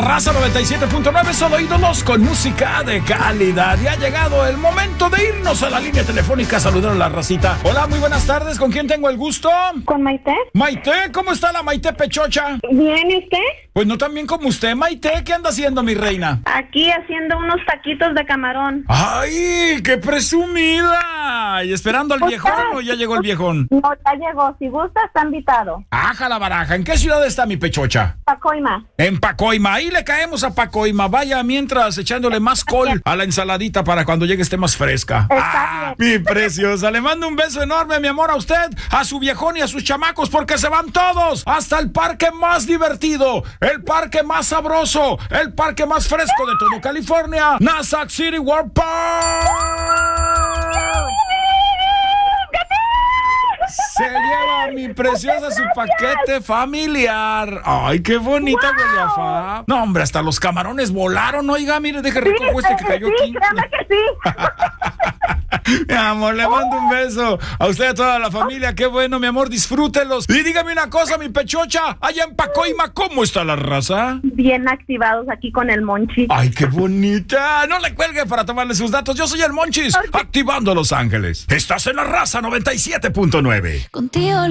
Raza 97.9, solo ídolos con música de calidad. Y ha llegado el momento de irnos a la línea telefónica a saludar a la racita. Hola, muy buenas tardes. ¿Con quién tengo el gusto? ¿Con Maite? Maite, ¿cómo está la Maite Pechocha? Bien, ¿y usted? Pues no tan bien como usted. Maite, ¿qué anda haciendo, mi reina? Aquí haciendo unos taquitos de camarón. ¡Ay, qué presumida! ¿Y esperando al viejón o ya llegó el viejón? No, ya llegó. Si gusta, está invitado. ¡Aja la baraja! ¿En qué ciudad está mi Pechocha? Pacoima. En Pacoima. Ahí le caemos a Pacoima. Vaya mientras echándole más col a la ensaladita para cuando llegue esté más fresca. Está Mi preciosa. Le mando un beso enorme, mi amor, a usted, a su viejón y a sus chamacos, porque se van todos hasta el parque más divertido, el parque más sabroso, el parque más fresco de todo California, Nassau City World Park. Se lleva mi preciosa su paquete familiar. Ay, qué bonita huele a fa. No, hombre, hasta los camarones volaron. Oiga, mire, deje recojo este que cayó aquí. Sí, créame que sí. Mi amor, le mando un beso a usted y a toda la familia. Qué bueno, mi amor, disfrútelos. Y dígame una cosa, mi Pechocha, allá en Pacoima, ¿cómo está la raza? Bien activados aquí con el Monchi. Ay, qué bonita. No le cuelgue para tomarle sus datos. Yo soy el Monchis, activando Los Ángeles. Estás en la Raza 97.9. Contigo